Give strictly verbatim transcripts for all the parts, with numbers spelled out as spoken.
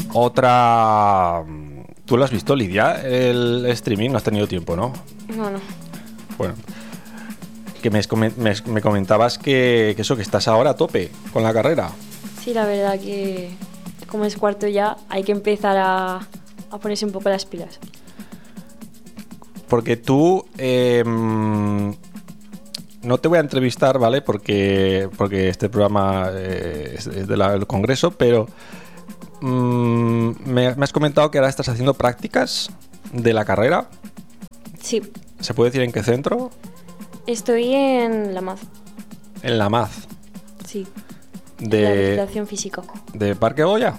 Otra... ¿Tú lo has visto, Lidia? El streaming, no has tenido tiempo, ¿no? No, no. Bueno, que me, me, me comentabas que, que eso, que estás ahora a tope con la carrera. Sí, la verdad que como es cuarto ya, hay que empezar a, a ponerse un poco las pilas. Porque tú... Eh, no te voy a entrevistar, ¿vale? Porque, porque este programa eh, es de la, del Congreso, pero mmm, me, me has comentado que ahora estás haciendo prácticas de la carrera. Sí. ¿Se puede decir en qué centro? Estoy en la M A Z. En la M A Z. Sí. De la Educación Física. ¿De Parque Goya?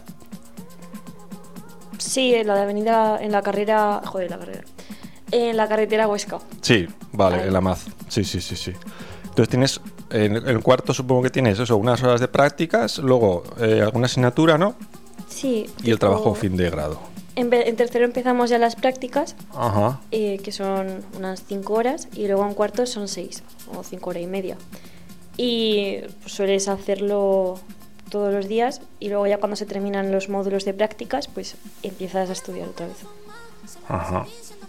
Sí, en la de Avenida, en la carrera... Joder, la carrera. En la carretera Huesca. Sí, vale, Ahí. En la M A Z. Sí, sí, sí, sí. Entonces tienes, en el cuarto supongo que tienes eso, unas horas de prácticas, luego eh, alguna asignatura, ¿no? Sí. Y el trabajo fin de grado. En, en tercero empezamos ya las prácticas, Ajá. Eh, que son unas cinco horas, y luego en cuarto son seis, o cinco horas y media. Y pues, sueles hacerlo todos los días, y luego ya cuando se terminan los módulos de prácticas, pues empiezas a estudiar otra vez. Ajá.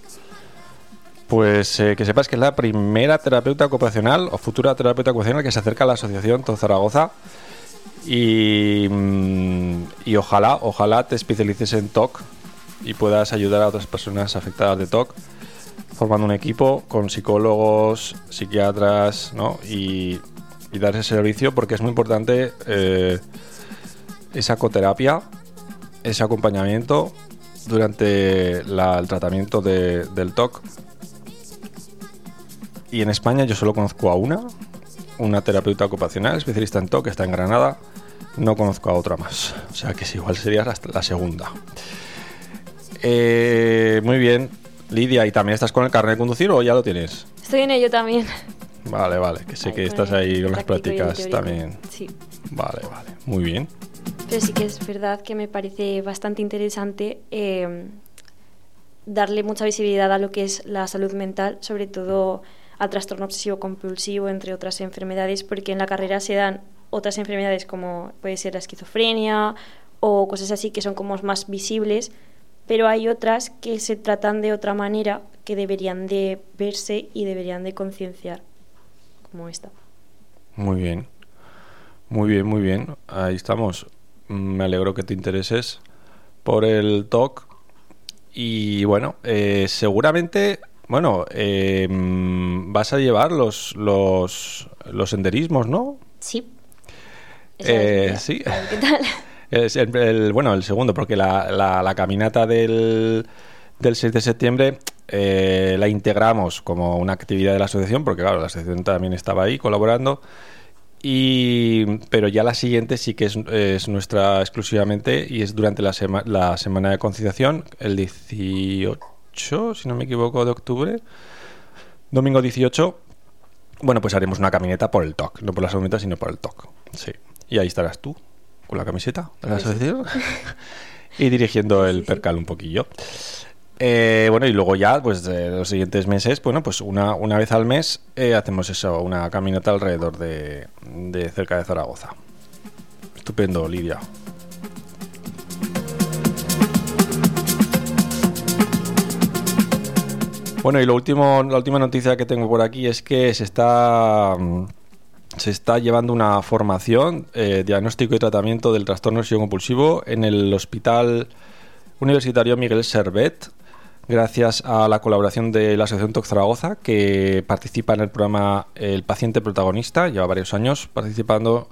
Pues eh, que sepas que es la primera terapeuta ocupacional o futura terapeuta ocupacional que se acerca a la asociación T O C Zaragoza y, y ojalá, ojalá te especialices en T O C y puedas ayudar a otras personas afectadas de T O C formando un equipo con psicólogos, psiquiatras, ¿no? y, y dar ese servicio porque es muy importante eh, esa coterapia, ese acompañamiento durante la, el tratamiento de, del T O C. Y en España yo solo conozco a una, una terapeuta ocupacional, especialista en T O C, que está en Granada. No conozco a otra más. O sea que sí, igual sería la, la segunda. Eh, muy bien, Lidia, ¿y también estás con el carnet de conducir o ya lo tienes? Estoy en ello también. Vale, vale, que sé Ay, que estás ahí con las prácticas también. Sí. Vale, vale, muy bien. Pero sí que es verdad que me parece bastante interesante eh, darle mucha visibilidad a lo que es la salud mental, sobre todo al trastorno obsesivo compulsivo, entre otras enfermedades, porque en la carrera se dan otras enfermedades como puede ser la esquizofrenia o cosas así que son como más visibles, pero hay otras que se tratan de otra manera que deberían de verse y deberían de concienciar, como esta. Muy bien, muy bien, muy bien. Ahí estamos. Me alegro que te intereses por el T O C y bueno, eh, seguramente... Bueno, eh, vas a llevar los, los, los senderismos, ¿no? Sí. Eh, sí. A ver, ¿qué tal? Es el, el, bueno, el segundo, porque la, la, la caminata del, del seis de septiembre eh, la integramos como una actividad de la asociación, porque claro, la asociación también estaba ahí colaborando. Y, pero ya la siguiente sí que es, es nuestra exclusivamente y es durante la, sema, la semana de conciliación, el dieciocho, si no me equivoco, de octubre, domingo dieciocho. Bueno, pues haremos una caminata por el T O C, no por la salud mental, sino por el T O C. Sí. Y ahí estarás tú, con la camiseta de la asociación y dirigiendo el percal un poquillo. Eh, bueno, y luego ya, pues de los siguientes meses, bueno, pues una, una vez al mes eh, hacemos eso, una caminata alrededor de, de cerca de Zaragoza. Estupendo, Lidia. Bueno, y lo último, la última noticia que tengo por aquí es que se está se está llevando una formación eh, diagnóstico y tratamiento del trastorno obsesivo compulsivo en el Hospital Universitario Miguel Servet, gracias a la colaboración de la Asociación T O C Zaragoza, que participa en el programa El Paciente Protagonista, lleva varios años participando.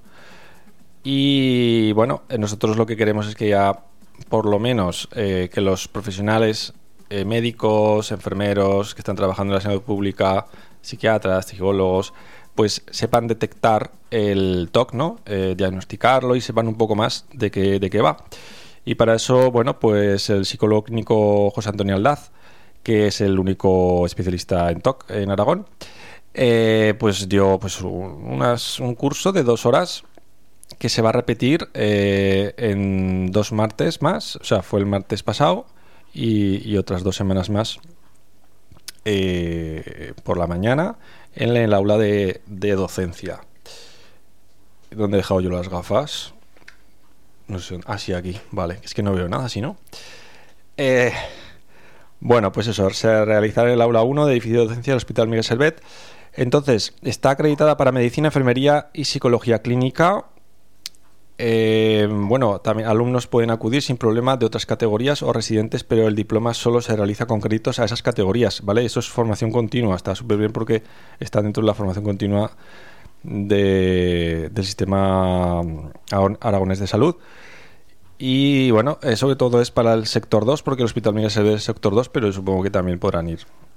Y bueno, nosotros lo que queremos es que ya, por lo menos, eh, que los profesionales eh, médicos, enfermeros que están trabajando en la salud pública, psiquiatras, psicólogos, pues sepan detectar el T O C, ¿no? Eh, diagnosticarlo y sepan un poco más de qué, de qué va. Y para eso, bueno, pues el psicólogo clínico José Antonio Aldaz, que es el único especialista en T O C en Aragón, eh, pues dio pues un, unas, un curso de dos horas que se va a repetir eh, en dos martes más, o sea, fue el martes pasado y, y otras dos semanas más eh, por la mañana en el aula de, de docencia. ¿Dónde he dejado yo las gafas? No sé, ah, sí, aquí, vale, es que no veo nada, si no. Eh, bueno, pues eso, se realizará en el aula uno de edificio de docencia del Hospital Miguel Servet. Entonces, está acreditada para medicina, enfermería y psicología clínica. Eh, bueno, también alumnos pueden acudir sin problema de otras categorías o residentes, pero el diploma solo se realiza con créditos a esas categorías, ¿vale? Eso es formación continua, está súper bien porque está dentro de la formación continua de, del sistema aragonés de salud. Y bueno, eh, sobre todo es para el sector dos, porque el Hospital Miguel Servet es sector dos, pero supongo que también podrán ir